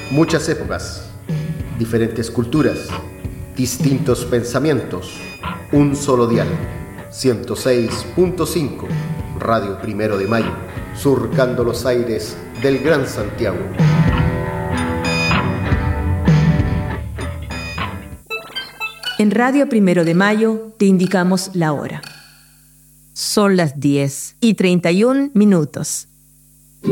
Muchas épocas, diferentes culturas, distintos pensamientos, un solo dial. 106.5, Radio Primero de Mayo, surcando los aires del Gran Santiago. En Radio Primero de Mayo te indicamos la hora. Son las 10:31.